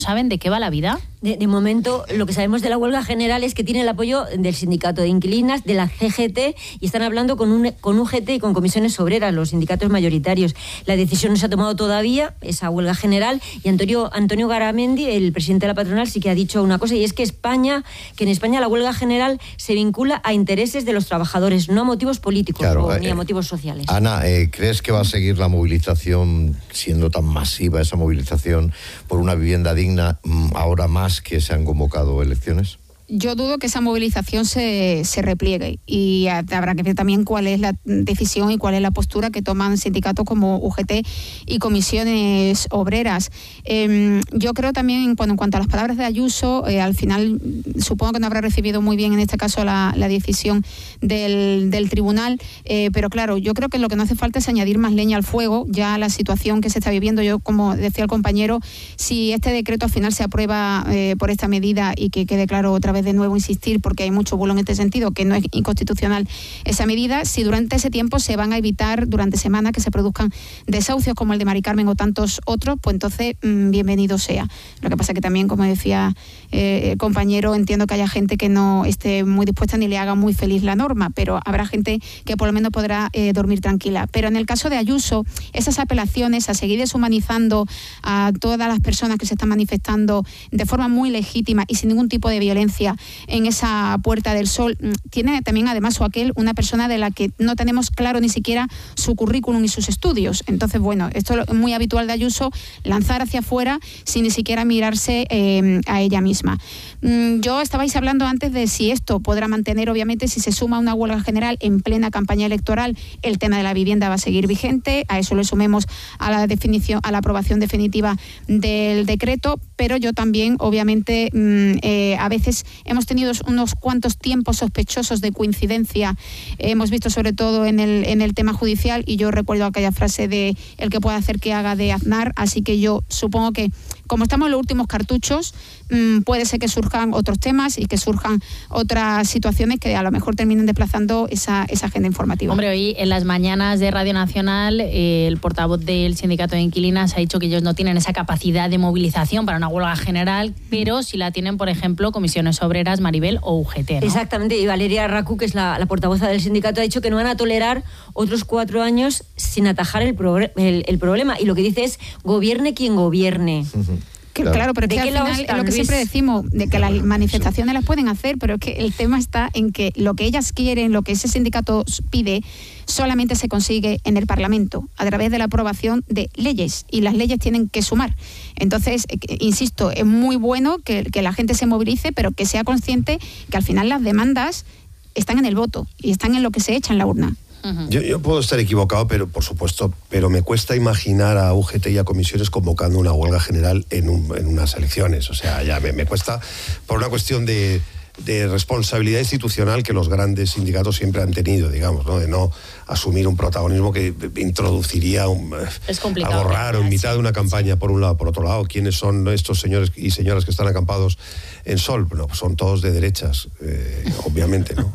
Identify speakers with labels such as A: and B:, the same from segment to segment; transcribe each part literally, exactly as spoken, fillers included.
A: ¿Saben de qué va la vida?
B: De, de momento, lo que sabemos de la huelga general es que tiene el apoyo del sindicato de inquilinas, de la C G T, y están hablando con, un, con U G T y con comisiones obreras, los sindicatos mayoritarios. La decisión no se ha tomado todavía, esa huelga general, y Antonio, Antonio Garamendi, el presidente de la patronal, sí que ha dicho una cosa, y es que España, que en España la huelga general se vincula a intereses de los trabajadores, no a motivos políticos
C: claro,
B: o,
C: eh,
B: ni a motivos sociales.
C: Ana, eh, ¿crees que va a seguir la movilización, siendo tan masiva esa movilización por una vivienda digna, ahora más que se han convocado elecciones?
D: Yo dudo que esa movilización se, se repliegue y habrá que ver también cuál es la decisión y cuál es la postura que toman sindicatos como U G T y comisiones obreras. Eh, yo creo también, bueno, en cuanto a las palabras de Ayuso, eh, al final supongo que no habrá recibido muy bien en este caso la, la decisión del, del tribunal, eh, pero claro, yo creo que lo que no hace falta es añadir más leña al fuego, ya la situación que se está viviendo. Yo, como decía el compañero, si este decreto al final se aprueba eh, por esta medida y que quede claro otra vez de nuevo insistir, porque hay mucho bulo en este sentido, que no es inconstitucional esa medida, si durante ese tiempo se van a evitar durante semanas que se produzcan desahucios como el de Mari Carmen o tantos otros, pues entonces mmm, bienvenido sea. Lo que pasa que también, como decía eh, el compañero, entiendo que haya gente que no esté muy dispuesta ni le haga muy feliz la norma, pero habrá gente que por lo menos podrá eh, dormir tranquila. Pero en el caso de Ayuso, esas apelaciones a seguir deshumanizando a todas las personas que se están manifestando de forma muy legítima y sin ningún tipo de violencia en esa Puerta del Sol, tiene también además o aquel una persona de la que no tenemos claro ni siquiera su currículum y sus estudios. Entonces, bueno, esto es muy habitual de Ayuso, lanzar hacia afuera sin ni siquiera mirarse eh, a ella misma. Mm, yo estabais hablando antes de si esto podrá mantener, obviamente, si se suma una huelga general en plena campaña electoral, el tema de la vivienda va a seguir vigente, a eso le sumemos a la definición, a la aprobación definitiva del decreto, pero yo también, obviamente, mm, eh, a veces hemos tenido unos cuantos tiempos sospechosos de coincidencia, eh, hemos visto sobre todo en el, en el tema judicial, y yo recuerdo aquella frase de el que pueda hacer que haga de Aznar, así que yo supongo que como estamos en los últimos cartuchos, mmm, puede ser que surjan otros temas y que surjan otras situaciones que a lo mejor terminen desplazando esa, esa agenda informativa.
A: Hombre, hoy en las mañanas de Radio Nacional, eh, el portavoz del sindicato de inquilinas ha dicho que ellos no tienen esa capacidad de movilización para una huelga general, pero sí la tienen, por ejemplo, comisiones obreras, Maribel, o U G T, ¿no?
B: Exactamente, y Valeria Racu, que es la, la portavoza del sindicato, ha dicho que no van a tolerar otros cuatro años sin atajar el, pro, el, el problema, y lo que dice es gobierne quien gobierne.
C: Uh-huh.
D: Que, claro. claro, pero es que al final es lo que Luis? siempre decimos, de que las manifestaciones las pueden hacer, pero es que el tema está en que lo que ellas quieren, lo que ese sindicato pide, solamente se consigue en el Parlamento, a través de la aprobación de leyes, y las leyes tienen que sumar. Entonces, insisto, es muy bueno que, que la gente se movilice, pero que sea consciente que al final las demandas están en el voto y están en lo que se echa en la urna.
E: Uh-huh. Yo, yo puedo estar equivocado, pero por supuesto, pero me cuesta imaginar a U G T y a comisiones convocando una huelga general en, un, en unas elecciones. O sea, ya me, me cuesta por una cuestión de, de responsabilidad institucional que los grandes sindicatos siempre han tenido, digamos, ¿no? De no asumir un protagonismo que introduciría un, algo raro en mitad de una campaña, por un lado. Por otro lado, ¿quiénes son estos señores y señoras que están acampados en Sol? Bueno, pues son todos de derechas, eh, obviamente, ¿no?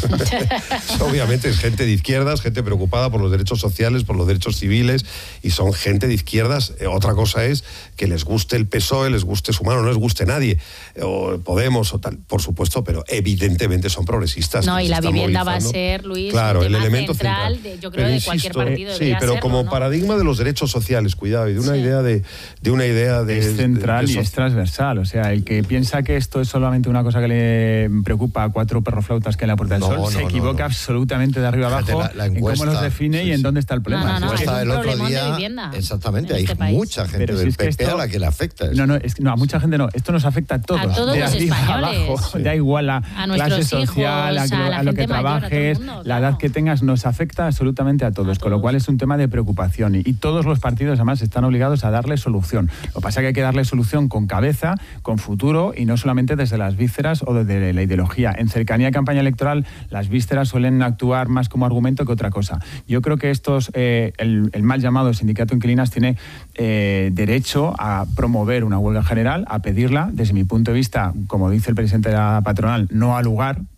E: Obviamente es gente de izquierdas, gente preocupada por los derechos sociales, por los derechos civiles, y son gente de izquierdas. Eh, otra cosa es que les guste el P S O E, les guste Sumar, o no les guste nadie, o Podemos o tal, por supuesto, pero evidentemente son progresistas.
A: No, y la vivienda va a ser, Luis,
E: claro,
A: un
E: el
A: tema
E: elemento
A: central,
E: central.
A: De, yo creo,
E: pero
A: de
E: insisto,
A: cualquier partido.
E: Sí, pero
A: serlo,
E: como
A: ¿no?
E: paradigma de los derechos sociales, cuidado, y de una sí. idea de, de una idea de...
F: Es central
E: de, de, de
F: y es transversal, o sea, el que piensa que esto es solamente una cosa que le preocupa a cuatro perroflautas que en la Puerta del
C: no,
F: Sol,
C: no,
F: se
C: no,
F: equivoca
C: no.
F: absolutamente de arriba
C: Fíjate,
F: abajo
C: la, la encuesta,
F: en cómo los define
C: sí,
F: y en
C: sí.
F: dónde está el problema.
A: No, no, no,
C: es el otro día, exactamente, hay
A: este
C: mucha gente
F: pero
C: del
F: si es que
C: P P
F: esto,
C: a la que le afecta eso.
F: No, no, es, no, a mucha gente no, esto nos afecta a todos,
A: a todos
F: de
A: los
F: arriba
A: españoles,
F: abajo,
A: sí.
F: da igual a,
A: a
F: clase
A: social,
F: social, a,
A: a,
F: a lo que trabajes,
A: mayor, mundo,
F: la
A: claro.
F: edad que tengas, nos afecta absolutamente a todos, a con todos. Lo cual es un tema de preocupación, y, y todos los partidos además están obligados a darle solución. Lo que pasa es que hay que darle solución con cabeza, con futuro, y no solamente desde las vísceras o desde la ideología. En cercanía a campaña electoral, las vísceras suelen actuar más como argumento que otra cosa. Yo creo que estos, eh, el, el mal llamado sindicato de inquilinas tiene eh, derecho a promover una huelga general, a pedirla. Desde mi punto de vista, como dice el presidente de la patronal, no ha lugar.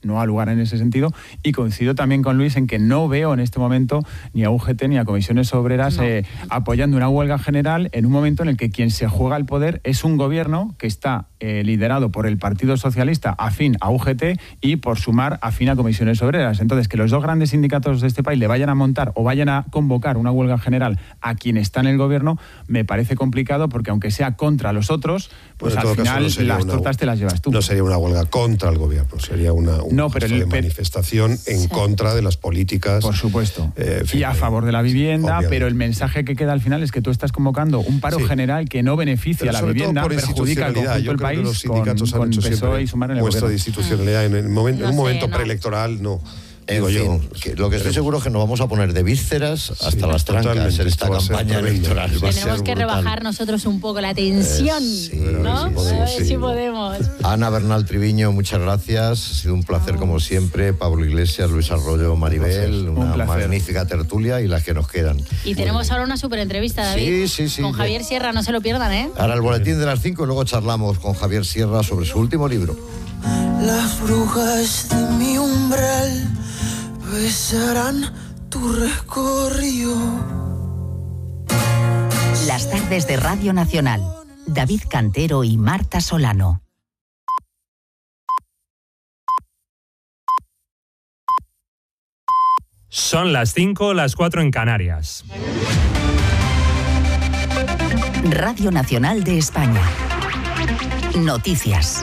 F: no ha lugar en ese sentido, y coincido también con Luis en que no veo en este momento ni a U G T ni a comisiones obreras no. eh, apoyando una huelga general en un momento en el que quien se juega el poder es un gobierno que está eh, liderado por el Partido Socialista afín a U G T y por sumar afín a comisiones obreras. Entonces, que los dos grandes sindicatos de este país le vayan a montar o vayan a convocar una huelga general a quien está en el gobierno me parece complicado, porque aunque sea contra los otros, pues bueno, al final no las tortas una, te las llevas tú.
E: No sería una huelga contra el gobierno, sería una, una
F: no, pero el,
E: de manifestación en sí. contra de las políticas.
F: Por supuesto. Eh, fin, y a favor de la vivienda, obviamente. Pero el mensaje que queda al final es que tú estás convocando un paro sí. general que no beneficia a la vivienda, perjudica al conjunto del país.
E: Los sindicatos con, han hecho
F: con P S O E y Sumar en el
E: puesto
F: gobierno.
E: de institucionalidad en, el momento, no en un sé, momento no. preelectoral, no.
C: En
E: Digo
C: fin,
E: yo,
C: que lo que estoy seguro es que nos vamos a poner de vísceras hasta sí, las trancas en esta campaña electoral.
A: Tenemos que rebajar nosotros un poco la tensión, eh, sí, ¿no? Sí, podemos, a ver sí. si podemos.
C: Ana Bernal Triviño, muchas gracias. Ha sido un placer oh. como siempre. Pablo Iglesias, Luis Arroyo, Maribel, un una magnífica tertulia y las que nos quedan.
A: Y tenemos ahora una súper entrevista, David.
C: Sí, sí, sí.
A: Con Javier Sierra, no se lo pierdan, ¿eh?
C: Ahora el boletín de las cinco y luego charlamos con Javier Sierra sobre su último libro.
G: Las brujas de mi umbral besarán tu recorrido.
H: Las tardes de Radio Nacional. David Cantero y Marta Solano.
I: Son las cinco, las cuatro en Canarias.
H: Radio Nacional de España. Noticias.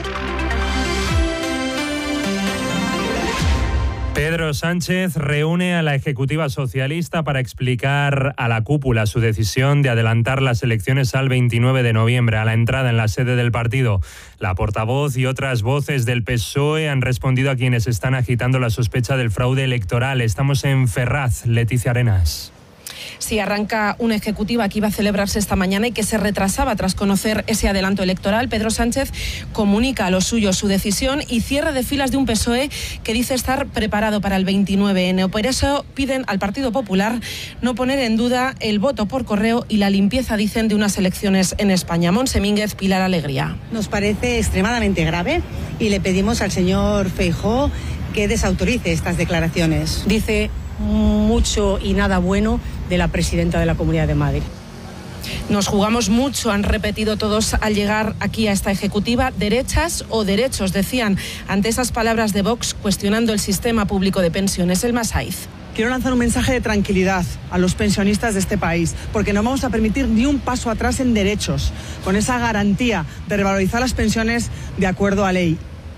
I: Pedro Sánchez reúne a la ejecutiva socialista para explicar a la cúpula su decisión de adelantar las elecciones al veintinueve de noviembre, a la entrada en la sede del partido. La portavoz y otras voces del P S O E han respondido a quienes están agitando la sospecha del fraude electoral. Estamos en Ferraz, Leticia Arenas.
J: Sí, arranca una ejecutiva que iba a celebrarse esta mañana y que se retrasaba tras conocer ese adelanto electoral. Pedro Sánchez comunica a los suyos su decisión y cierre de filas de un P S O E que dice estar preparado para el veintinueve ene. Por eso piden al Partido Popular no poner en duda el voto por correo y la limpieza, dicen, de unas elecciones en España. Monse Mínguez, Pilar Alegría.
K: Nos parece extremadamente grave y le pedimos al señor Feijóo que desautorice estas declaraciones. Dice mucho y nada bueno de la presidenta de la Comunidad de Madrid.
J: Nos jugamos mucho, han repetido todos al llegar aquí a esta ejecutiva. Derechas o derechos, decían ante esas palabras de Vox cuestionando el sistema público de pensiones. El Masaiz.
L: Quiero lanzar un mensaje de tranquilidad a los pensionistas de este país, porque no vamos a permitir ni un paso atrás en derechos, con esa garantía de revalorizar las pensiones de acuerdo a ley.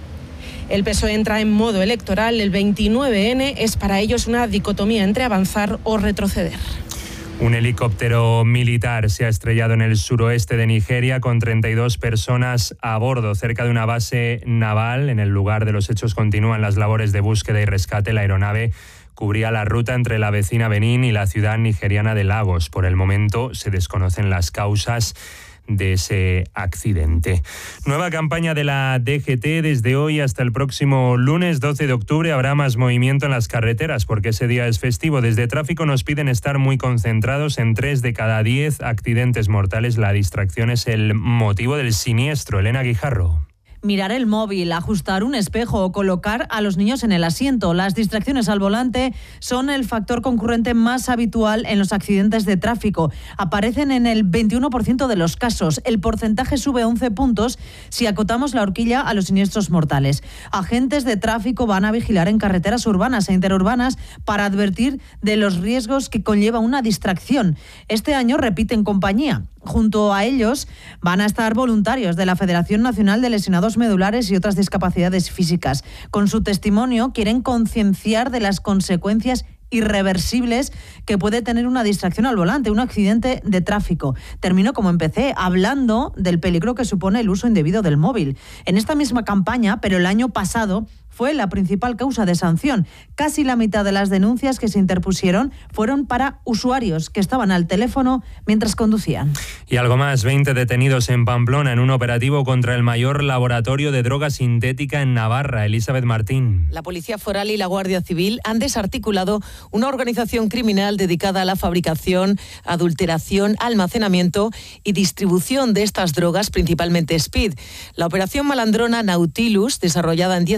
J: El P S O E entra en modo electoral. El veintinueve ene es para ellos una dicotomía entre avanzar o retroceder.
I: Un helicóptero militar se ha estrellado en el suroeste de Nigeria con treinta y dos personas a bordo, cerca de una base naval. En el lugar de los hechos continúan las labores de búsqueda y rescate. La aeronave cubría la ruta entre la vecina Benín y la ciudad nigeriana de Lagos. Por el momento se desconocen las causas de ese accidente. Nueva campaña de la D G T. Desde hoy hasta el próximo lunes doce de octubre habrá más movimiento en las carreteras porque ese día es festivo. Desde Tráfico nos piden estar muy concentrados. En tres de cada diez accidentes mortales la distracción es el motivo del siniestro. Elena Guijarro.
M: Mirar el móvil, ajustar un espejo o colocar a los niños en el asiento. Las distracciones al volante son el factor concurrente más habitual en los accidentes de tráfico. Aparecen en el veintiuno por ciento de los casos. El porcentaje sube once puntos si acotamos la horquilla a los siniestros mortales. Agentes de tráfico van a vigilar en carreteras urbanas e interurbanas para advertir de los riesgos que conlleva una distracción. Este año repiten compañía. Junto a ellos van a estar voluntarios de la Federación Nacional de Lesionados Medulares y otras discapacidades físicas. Con su testimonio quieren concienciar de las consecuencias irreversibles que puede tener una distracción al volante, un accidente de tráfico. Termino como empecé, hablando del peligro que supone el uso indebido del móvil. En esta misma campaña, pero el año pasado, fue la principal causa de sanción. Casi la mitad de las denuncias que se interpusieron fueron para usuarios que estaban al teléfono mientras conducían.
I: Y algo más, veinte detenidos en Pamplona en un operativo contra el mayor laboratorio de droga sintética en Navarra. Elizabeth Martín.
N: La Policía Foral y la Guardia Civil han desarticulado una organización criminal dedicada a la fabricación, adulteración, almacenamiento y distribución de estas drogas, principalmente speed. La operación malandrona Nautilus, desarrollada en diez fases,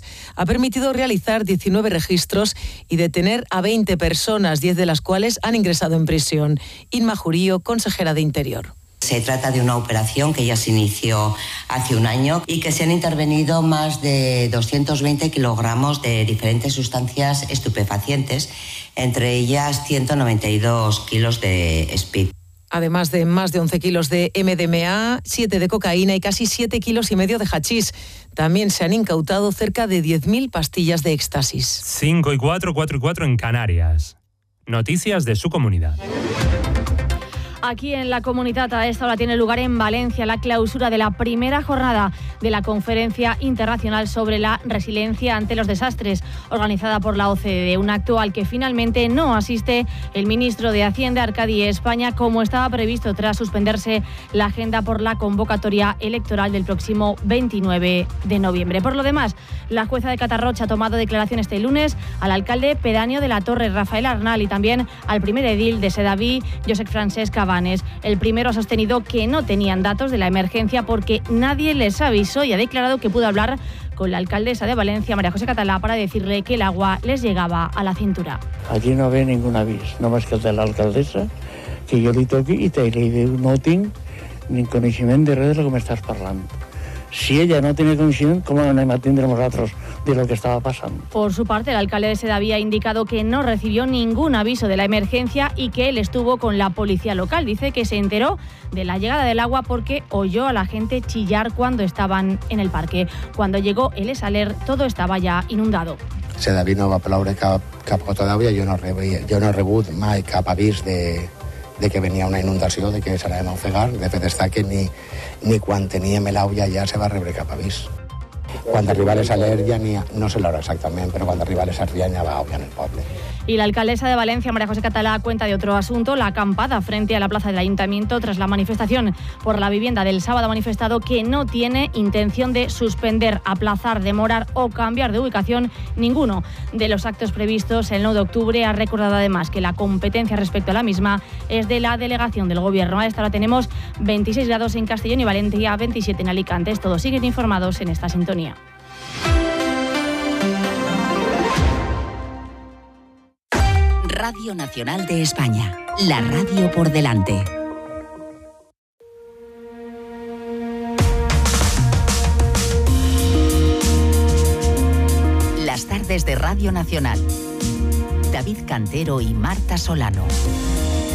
N: Además, ha permitido realizar diecinueve registros y detener a veinte personas, diez de las cuales han ingresado en prisión. Inma Jurío, consejera de Interior.
O: Se trata de una operación que ya se inició hace un año y que se han intervenido más de doscientos veinte kilogramos de diferentes sustancias estupefacientes, entre ellas ciento noventa y dos kilos de speed.
N: Además de más de once kilos de eme de eme a, siete de cocaína y casi siete kilos y medio de hachís. También se han incautado cerca de diez mil pastillas de éxtasis.
I: cinco y cuatro, cuatro y cuatro en Canarias. Noticias de su comunidad.
A: Aquí en la comunidad a esta hora tiene lugar en Valencia la clausura de la primera jornada de la Conferencia Internacional sobre la Resiliencia ante los Desastres, organizada por la O C D E, un acto al que finalmente no asiste el ministro de Hacienda, Arcadi España, como estaba previsto tras suspenderse la agenda por la convocatoria electoral del próximo veintinueve de noviembre. Por lo demás, la jueza de Catarrocha ha tomado declaración este lunes al alcalde pedáneo de la Torre, Rafael Arnal, y también al primer edil de Sedaví, Josep Francesc Cabanes. El primero ha sostenido que no tenían datos de la emergencia porque nadie les avisó y ha declarado que pudo hablar con la alcaldesa de Valencia, María José Català, para decirle que el agua les llegaba a la cintura.
P: Allí no ve ningún avís, només que el de l'alcaldessa, que jo li toqui i te li diu no tinc ni coneixement de res de lo que m'estàs parlant. Si ella no tiene conocimiento, ¿cómo anem a tindre nosotros de lo que estaba pasando?
A: Por su parte, el alcalde de Sedaví ha indicado que no recibió ningún aviso de la emergencia y que él estuvo con la policía local. Dice que se enteró de la llegada del agua porque oyó a la gente chillar cuando estaban en el parque. Cuando llegó el Esaler, todo estaba ya inundado.
Q: Sedaví no va ploure cap, cap gota d'aigua, jo no, rebia, jo no he rebut mai cap avís de, de que venia una inundació, de que s'anàvem a ofegar. De fet, està que ni, ni quan teníem l'aulla ja se va rebre cap avís. Quan arriba l'Esaler ja ni, no sé l'hora exactament, però quan arriba l'Esaler ja n'hi havia aulla en el poble.
A: Y la alcaldesa de Valencia, María José Català, cuenta de otro asunto, la acampada frente a la plaza del Ayuntamiento tras la manifestación por la vivienda del sábado. Ha manifestado que no tiene intención de suspender, aplazar, demorar o cambiar de ubicación ninguno de los actos previstos el nueve de octubre. Ha recordado además que la competencia respecto a la misma es de la delegación del Gobierno. A esta hora tenemos veintiséis grados en Castellón y Valencia, veintisiete en Alicante. Todos siguen informados en esta sintonía.
H: Radio Nacional de España, la radio por delante. Las tardes de Radio Nacional. David Cantero y Marta Solano.